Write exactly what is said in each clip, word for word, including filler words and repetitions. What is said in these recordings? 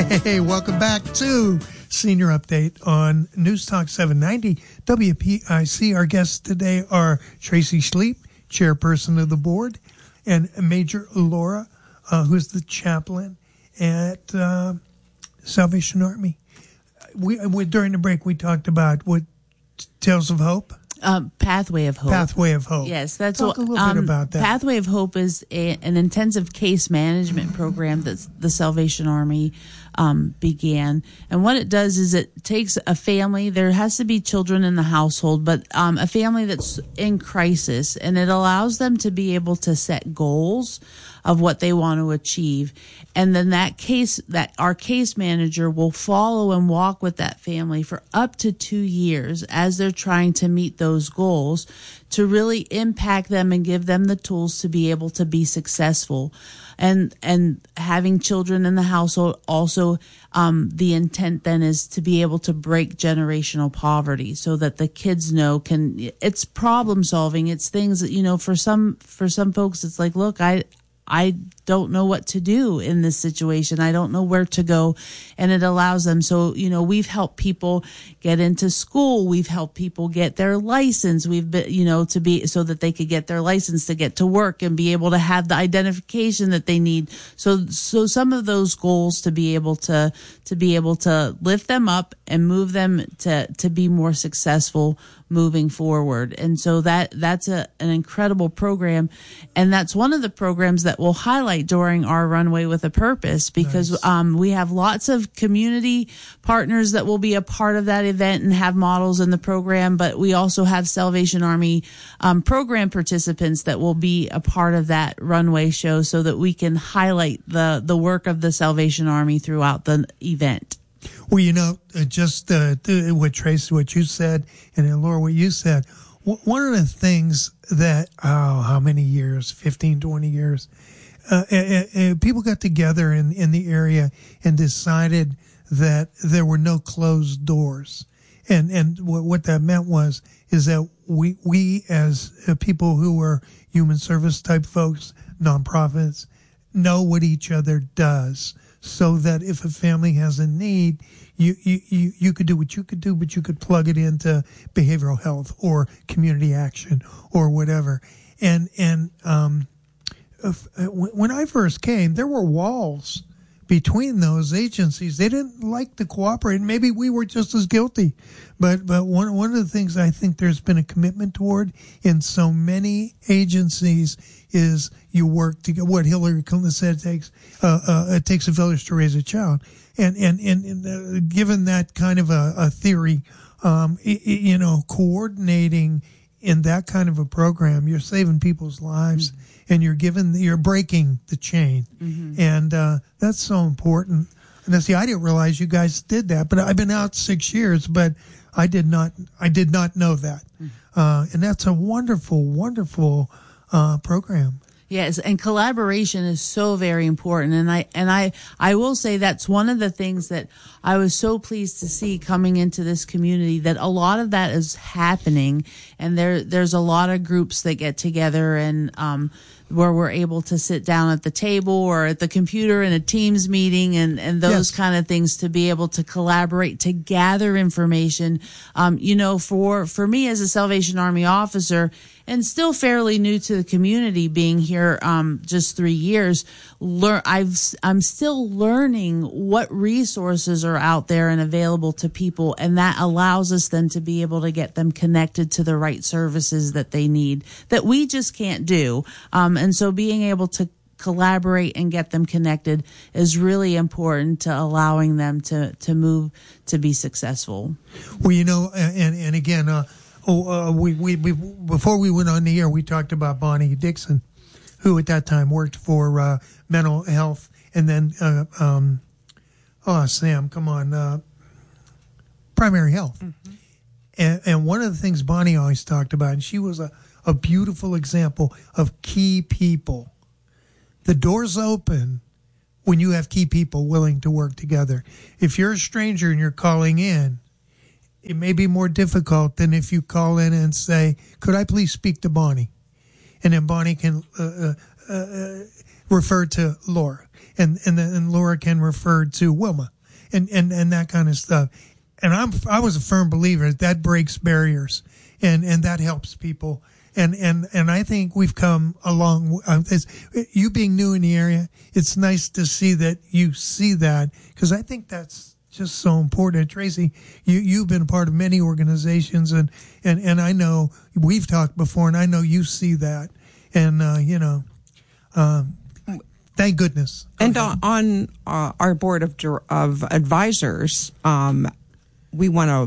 Hey, welcome back to Senior Update on News Talk seven ninety W P I C. Our guests today are Tracy Schleep, chairperson of the board, and Major Laura, uh, who's the chaplain at uh, Salvation Army. We, we during the break we talked about what Tales of Hope. Um, Pathway of Hope. Pathway of Hope. Yes, that's Talk what, a little um, bit about that. Pathway of Hope is a, an intensive case management program that the Salvation Army um, began. And what it does is it takes a family. There has to be children in the household, but um, a family that's in crisis, and it allows them to be able to set goals of what they want to achieve. And then that case, that our case manager will follow and walk with that family for up to two years as they're trying to meet those goals, to really impact them and give them the tools to be able to be successful. And, and having children in the household also, um, the intent then is to be able to break generational poverty so that the kids know can, it's problem solving. It's things that, you know, for some, for some folks, it's like, look, I, I don't know what to do in this situation. I don't know where to go. And it allows them. So, you know, we've helped people get into school. We've helped people get their license. We've been, you know, to be, so that they could get their license to get to work and be able to have the identification that they need. So, so some of those goals to be able to, to be able to lift them up and move them to, to be more successful moving forward. And so that, that's a, an incredible program. And that's one of the programs that we'll highlight during our Runway with a Purpose, because nice. um, we have lots of community partners that will be a part of that event and have models in the program. But we also have Salvation Army um, program participants that will be a part of that runway show so that we can highlight the, the work of the Salvation Army throughout the event. Well, you know, uh, just uh, what Tracy, what you said, and then Laura, what you said, w- one of the things that, oh, how many years, fifteen, twenty years, uh, uh, uh, people got together in, in the area and decided that there were no closed doors. And and what, what that meant was, is that we, we as uh, people who are human service type folks, nonprofits, know what each other does. So that if a family has a need, you, you, you, you could do what you could do, but you could plug it into behavioral health or community action or whatever. And, and, um, if, uh, when I first came, there were walls between those agencies. They didn't like to cooperate. Maybe we were just as guilty. But, but one, one of the things I think there's been a commitment toward in so many agencies is you work to get what Hillary Clinton said, it takes, uh, uh, it takes a village to raise a child. And, and, and, and uh, given that kind of a, a theory, um, it, it, you know, coordinating in that kind of a program, you're saving people's lives. Mm-hmm. And you're giving, you're breaking the chain. Mm-hmm. And, uh, that's so important. And I see, I didn't realize you guys did that, but I've been out six years, but I did not, I did not know that. Mm-hmm. Uh, and that's a wonderful, wonderful, uh, program. Yes, and collaboration is so very important. And I, and I, I will say that's one of the things that I was so pleased to see coming into this community, that a lot of that is happening. And there, there's a lot of groups that get together and, um, where we're able to sit down at the table or at the computer in a Teams meeting and, and those yes. kind of things, to be able to collaborate, to gather information. Um, you know, for, for me as a Salvation Army officer, and still fairly new to the community, being here um, just three years, learn. I've I'm still learning what resources are out there and available to people, and that allows us then to be able to get them connected to the right services that they need, that we just can't do. Um, and so, being able to collaborate and get them connected is really important to allowing them to to move to be successful. Well, you know, and and again. Uh, Oh, uh, we, we, we, before we went on the air, we talked about Bonnie Dixon, who at that time worked for, uh, mental health. And then, uh, um, oh, Sam, come on, uh, primary health. Mm-hmm. And, and one of the things Bonnie always talked about, and she was a, a beautiful example of key people. The door's open when you have key people willing to work together. If you're a stranger and you're calling in, it may be more difficult than if you call in and say, could I please speak to Bonnie? And then Bonnie can uh, uh, uh, refer to Laura. And, and then Laura can refer to Wilma. and, and, and that kind of stuff. And I'm, I was a firm believer that breaks barriers and, and that helps people. And, and, and I think we've come along, uh, you being new in the area, it's nice to see that you see that, because I think that's just so important. Tracy, you, you've been a part of many organizations, and, and, and I know we've talked before, and I know you see that. And, uh, you know, um, thank goodness. Go and ahead. on uh, our board of, of advisors, um, we want a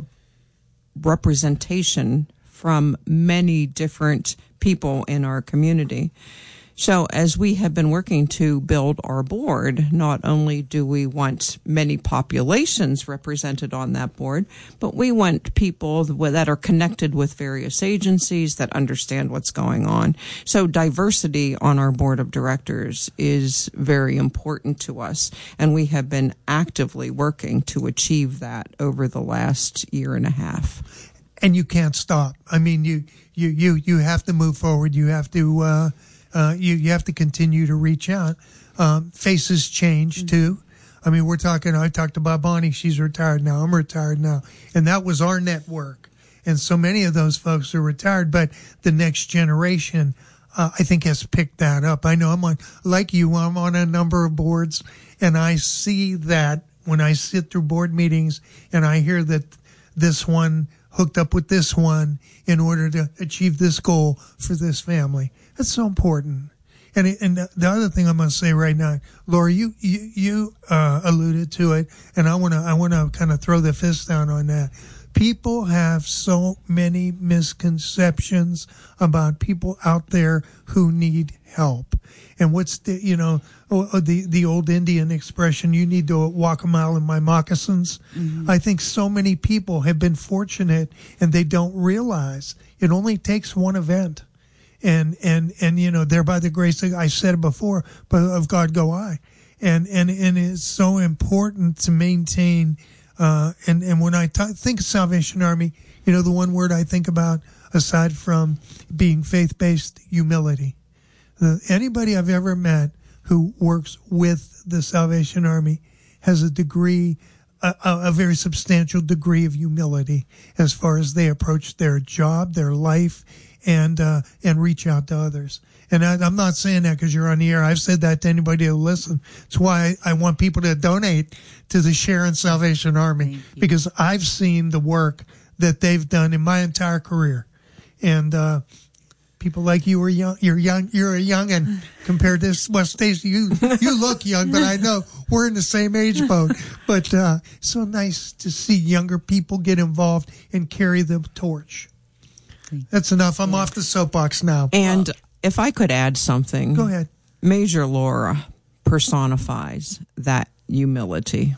representation from many different people in our community. So as we have been working to build our board, not only do we want many populations represented on that board, but we want people that are connected with various agencies that understand what's going on. So diversity on our board of directors is very important to us, and we have been actively working to achieve that over the last year and a half. And you can't stop. I mean, you, you, you, you have to move forward. You have to, uh, uh, you, you have to continue to reach out. Um, faces change too. I mean, we're talking, I talked about Bonnie. She's retired now. I'm retired now. And that was our network. And so many of those folks are retired, but the next generation, uh, I think has picked that up. I know I'm on, like you, I'm on a number of boards, and I see that when I sit through board meetings and I hear that this one hooked up with this one in order to achieve this goal for this family. That's so important. And it, and the other thing I'm going to say right now, Laura, you you, you uh, alluded to it, and I want to I want to kind of throw the fist down on that. People have so many misconceptions about people out there who need help. And what's the, you know, the the old Indian expression, you need to walk a mile in my moccasins. Mm-hmm. I think so many people have been fortunate, and they don't realize it only takes one event. And, and, and, you know, there by the grace of, I said it before, but of God go I. And, and, and it's so important to maintain, uh, and, and when I t- think of Salvation Army, you know, the one word I think about aside from being faith-based, humility. Uh, anybody I've ever met who works with the Salvation Army has a degree, a, a very substantial degree of humility as far as they approach their job, their life, and uh, and reach out to others. And I, I'm not saying that because you're on the air. I've said that to anybody who listens. It's why I, I want people to donate to the Sharon Salvation Army, because I've seen the work that they've done in my entire career. And uh, people like you are young. You're young. You're a youngin' compared to this. Well, Stacey, you you look young, but I know we're in the same age boat. But uh, so nice to see younger people get involved and carry the torch. That's enough. I'm yeah. off the soapbox now. And uh, if I could add something. Go ahead. Major Laura personifies that humility.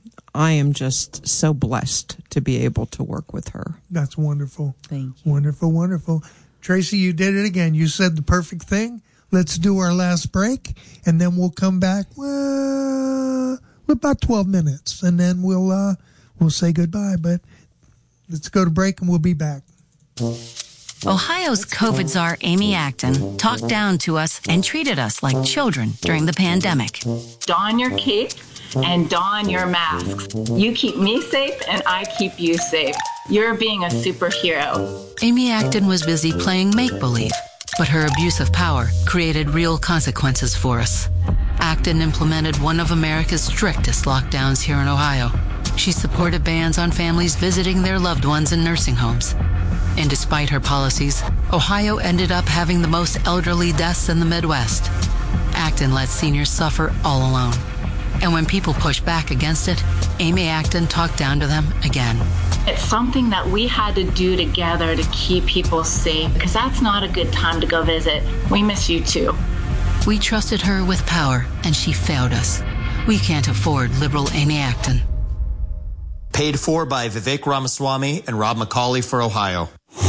I am just so blessed to be able to work with her. That's wonderful. Thank you. Wonderful, wonderful. Tracy, you did it again. You said the perfect thing. Let's do our last break, and then we'll come back well, about twelve minutes, and then we'll uh, we'll say goodbye. But let's go to break, and we'll be back. Ohio's COVID czar, Amy Acton, talked down to us and treated us like children during the pandemic. Don your cape and don your masks. You keep me safe and I keep you safe. You're being a superhero. Amy Acton was busy playing make-believe, but her abuse of power created real consequences for us. Acton implemented one of America's strictest lockdowns here in Ohio. She supported bans on families visiting their loved ones in nursing homes. And despite her policies, Ohio ended up having the most elderly deaths in the Midwest. Acton let seniors suffer all alone. And when people pushed back against it, Amy Acton talked down to them again. It's something that we had to do together to keep people safe, because that's not a good time to go visit. We miss you too. We trusted her with power, and she failed us. We can't afford liberal Amy Acton. Paid for by Vivek Ramaswamy and Rob McCauley for Ohio.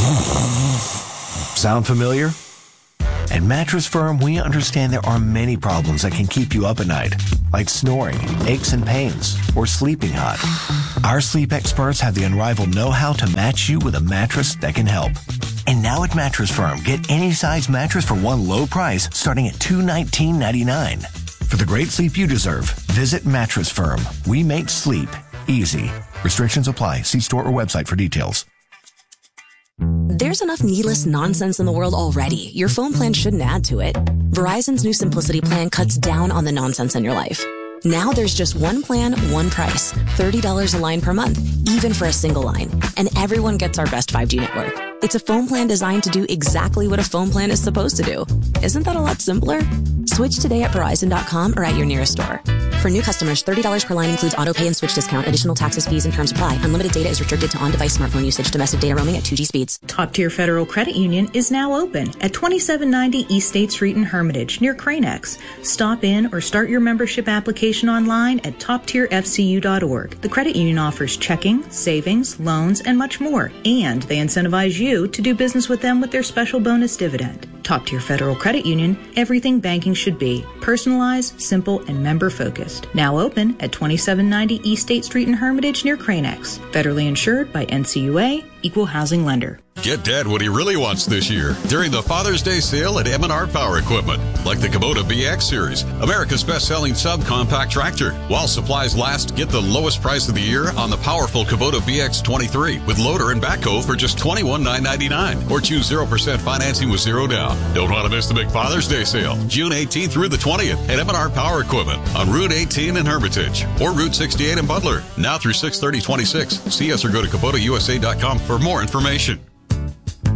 Sound familiar? At Mattress Firm, we understand there are many problems that can keep you up at night, like snoring, aches and pains, or sleeping hot. Our sleep experts have the unrivaled know-how to match you with a mattress that can help. And now at Mattress Firm, get any size mattress for one low price starting at two hundred nineteen dollars and ninety-nine cents. For the great sleep you deserve, visit Mattress Firm. We make sleep easy. Restrictions apply. See store or website for details. There's enough needless nonsense in the world already. Your phone plan shouldn't add to it. Verizon's new Simplicity plan cuts down on the nonsense in your life. Now there's just one plan, one price. thirty dollars a line per month, even for a single line. And everyone gets our best five G network. It's a phone plan designed to do exactly what a phone plan is supposed to do. Isn't that a lot simpler? Switch today at Verizon dot com or at your nearest store. For new customers, thirty dollars per line includes auto pay and switch discount. Additional taxes, fees, and terms apply. Unlimited data is restricted to on-device smartphone usage. Domestic data roaming at two G speeds. Top Tier Federal Credit Union is now open at twenty-seven ninety East State Street in Hermitage, near Cranex. Stop in or start your membership application online at top tier f c u dot org. The credit union offers checking, savings, loans, and much more. And they incentivize you to do business with them with their special bonus dividend. Top Tier Federal Credit Union, everything banking should be. Personalized, simple, and member-focused. Now open at twenty-seven ninety East State Street in Hermitage near Cranex. Federally insured by N C U A, Equal Housing Lender. Get Dad what he really wants this year during the Father's Day sale at M and R Power Equipment. Like the Kubota B X Series, America's best-selling subcompact tractor. While supplies last, get the lowest price of the year on the powerful Kubota B X twenty-three with loader and backhoe for just twenty-one thousand nine hundred ninety-nine dollars. Or choose zero percent financing with zero down. Don't want to miss the big Father's Day sale, June eighteenth through the twentieth at M and R Power Equipment on Route eighteen in Hermitage or Route sixty-eight in Butler. Now through six thirty twenty-six. See us or go to Kubota U S A dot com for more information.